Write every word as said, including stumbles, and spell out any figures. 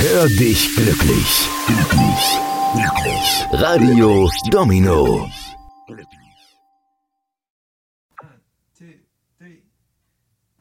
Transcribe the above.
Hör dich glücklich. Glücklich. Glücklich. Radio Domino. One, two, three.